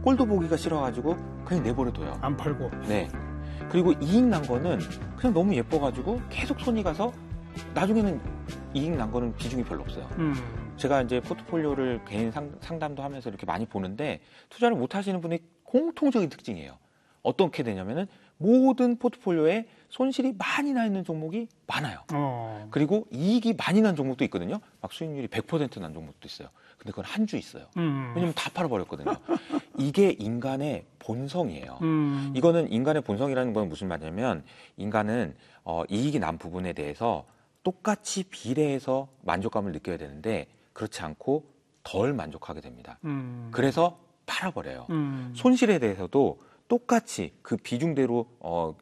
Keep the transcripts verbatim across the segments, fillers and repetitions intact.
꼴도 보기가 싫어가지고 그냥 내버려둬요. 안 팔고. 네. 그리고 이익 난 거는 그냥 너무 예뻐가지고 계속 손이 가서 나중에는 이익 난 거는 비중이 별로 없어요. 음. 제가 이제 포트폴리오를 개인 상, 상담도 하면서 이렇게 많이 보는데 투자를 못 하시는 분이 공통적인 특징이에요. 어떻게 되냐면은 모든 포트폴리오에 손실이 많이 나 있는 종목이 많아요. 어. 그리고 이익이 많이 난 종목도 있거든요. 막 수익률이 백 퍼센트 난 종목도 있어요. 근데 그건 한 주 있어요. 음. 왜냐면 다 팔아버렸거든요. 이게 인간의 본성이에요. 음. 이거는 인간의 본성이라는 건 무슨 말이냐면 인간은 어, 이익이 난 부분에 대해서 똑같이 비례해서 만족감을 느껴야 되는데 그렇지 않고 덜 만족하게 됩니다. 음. 그래서 팔아버려요. 음. 손실에 대해서도 똑같이 그 비중대로 어,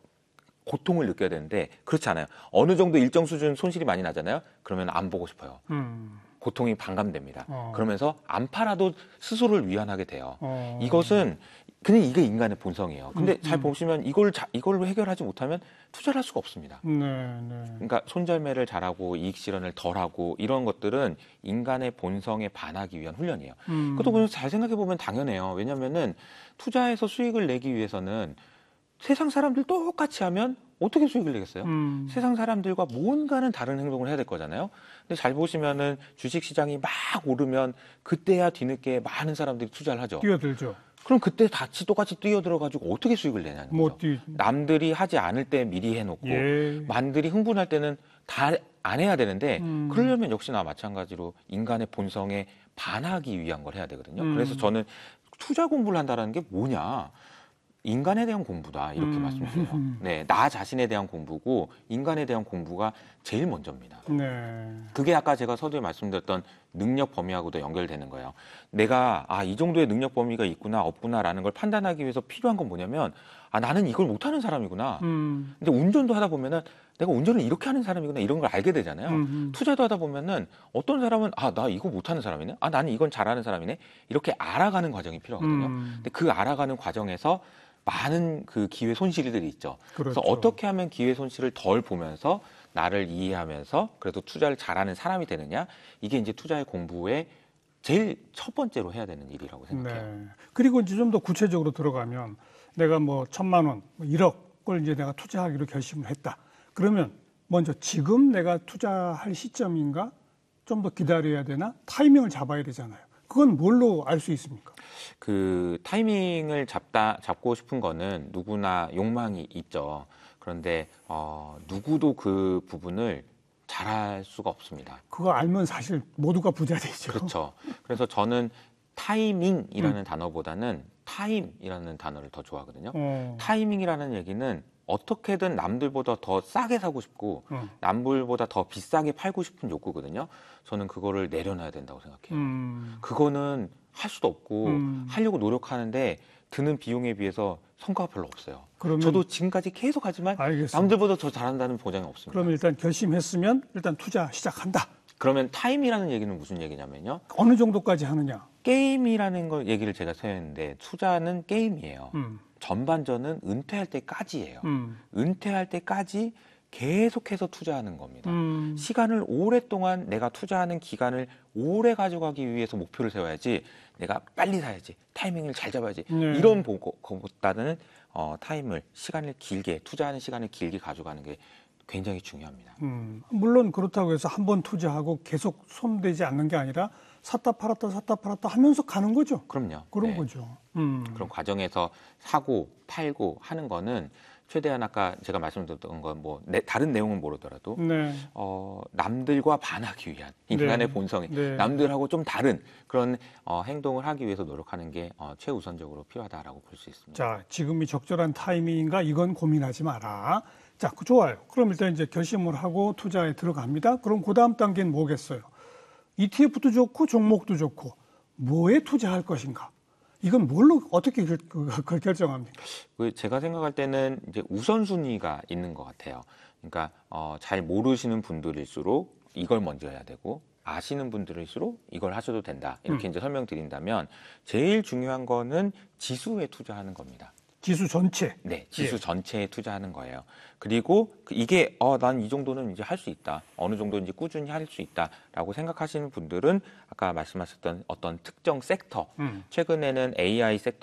고통을 느껴야 되는데 그렇지 않아요. 어느 정도 일정 수준 손실이 많이 나잖아요. 그러면 안 보고 싶어요. 음. 고통이 반감됩니다. 어. 그러면서 안 팔아도 스스로를 위안하게 돼요. 어. 이것은 그냥 이게 인간의 본성이에요. 근데 음, 잘 음. 보시면 이걸 자, 이걸로 해결하지 못하면 투자를 할 수가 없습니다. 네, 네. 그러니까 손절매를 잘하고 이익 실현을 덜하고 이런 것들은 인간의 본성에 반하기 위한 훈련이에요. 음. 그것도 보면 잘 생각해 보면 당연해요. 왜냐하면은 투자해서 수익을 내기 위해서는 세상 사람들 똑같이 하면 어떻게 수익을 내겠어요? 음. 세상 사람들과 뭔가는 다른 행동을 해야 될 거잖아요. 근데 잘 보시면은 주식 시장이 막 오르면 그때야 뒤늦게 많은 사람들이 투자를 하죠. 뛰어들죠. 그럼 그때 같이 똑같이 뛰어들어가지고 어떻게 수익을 내냐는 거죠. 못 뛰. 남들이 하지 않을 때 미리 해놓고 예. 남들이 흥분할 때는 다 안 해야 되는데 음. 그러려면 역시나 마찬가지로 인간의 본성에 반하기 위한 걸 해야 되거든요. 음. 그래서 저는 투자 공부를 한다는 게 뭐냐. 인간에 대한 공부다 이렇게 음. 말씀드려요. 네, 나 자신에 대한 공부고 인간에 대한 공부가 제일 먼저입니다. 네. 그게 아까 제가 서두에 말씀드렸던 능력 범위하고도 연결되는 거예요. 내가 아, 이 정도의 능력 범위가 있구나 없구나라는 걸 판단하기 위해서 필요한 건 뭐냐면 아, 나는 이걸 못하는 사람이구나. 음. 근데 운전도 하다 보면은 내가 운전을 이렇게 하는 사람이구나 이런 걸 알게 되잖아요. 음. 투자도 하다 보면은 어떤 사람은 아, 나 이거 못하는 사람이네. 아, 나는 이건 잘하는 사람이네. 이렇게 알아가는 과정이 필요하거든요. 음. 근데 그 알아가는 과정에서 많은 그 기회 손실들이 있죠. 그렇죠. 그래서 어떻게 하면 기회 손실을 덜 보면서 나를 이해하면서 그래도 투자를 잘하는 사람이 되느냐 이게 이제 투자의 공부의 제일 첫 번째로 해야 되는 일이라고 생각해요. 네. 그리고 이제 좀 더 구체적으로 들어가면 내가 뭐 천만 원, 뭐 일억을 이제 내가 투자하기로 결심을 했다. 그러면 먼저 지금 내가 투자할 시점인가 좀 더 기다려야 되나 타이밍을 잡아야 되잖아요. 그건 뭘로 알 수 있습니까? 그 타이밍을 잡다 잡고 싶은 거는 누구나 욕망이 있죠. 그런데 어, 누구도 그 부분을 잘할 수가 없습니다. 그거 알면 사실 모두가 부자 되죠. 그렇죠. 그래서 저는 타이밍이라는 음. 단어보다는 타임이라는 단어를 더 좋아하거든요. 어. 타이밍이라는 얘기는 어떻게든 남들보다 더 싸게 사고 싶고 어. 남들보다 더 비싸게 팔고 싶은 욕구거든요. 저는 그거를 내려놔야 된다고 생각해요. 음. 그거는 할 수도 없고 음. 하려고 노력하는데 드는 비용에 비해서 성과가 별로 없어요. 그러면 저도 지금까지 계속 하지만 알겠습니다. 남들보다 더 잘한다는 보장이 없습니다. 그러면 일단 결심했으면 일단 투자 시작한다. 그러면 타임이라는 얘기는 무슨 얘기냐면요. 어느 정도까지 하느냐? 게임이라는 걸 얘기를 제가 했는데 투자는 게임이에요. 음. 전반전은 은퇴할 때까지예요. 음. 은퇴할 때까지 계속해서 투자하는 겁니다. 음. 시간을 오랫동안 내가 투자하는 기간을 오래 가져가기 위해서 목표를 세워야지 내가 빨리 사야지 타이밍을 잘 잡아야지 네. 이런 것보다는 어, 타임을 시간을 길게 투자하는 시간을 길게 가져가는 게 굉장히 중요합니다. 음. 물론 그렇다고 해서 한 번 투자하고 계속 손대지 않는 게 아니라 샀다 팔았다 샀다 팔았다 하면서 가는 거죠. 그럼요. 그런 네. 거죠. 음. 그런 과정에서 사고 팔고 하는 거는 최대한 아까 제가 말씀드렸던 건 뭐 다른 내용은 모르더라도 네. 어, 남들과 반하기 위한 인간의 네. 본성이 네. 남들하고 좀 다른 그런 어, 행동을 하기 위해서 노력하는 게 어, 최우선적으로 필요하다라고 볼 수 있습니다. 자, 지금이 적절한 타이밍인가 이건 고민하지 마라. 자, 그 좋아요. 그럼 일단 이제 결심을 하고 투자에 들어갑니다. 그럼 그 다음 단계는 뭐겠어요? 이티에프도 좋고 종목도 좋고 뭐에 투자할 것인가? 이건 뭘로 어떻게 그, 그, 그 결정합니까? 제가 생각할 때는 이제 우선순위가 있는 것 같아요. 그러니까 어, 잘 모르시는 분들일수록 이걸 먼저 해야 되고 아시는 분들일수록 이걸 하셔도 된다. 이렇게 음. 이제 설명드린다면 제일 중요한 거는 지수에 투자하는 겁니다. 지수 전체. 네, 지수 예. 전체에 투자하는 거예요. 그리고 이게 어, 난 이 정도는 이제 할 수 있다. 어느 정도 이제 꾸준히 할 수 있다라고 생각하시는 분들은 아까 말씀하셨던 어떤 특정 섹터, 음. 최근에는 에이아이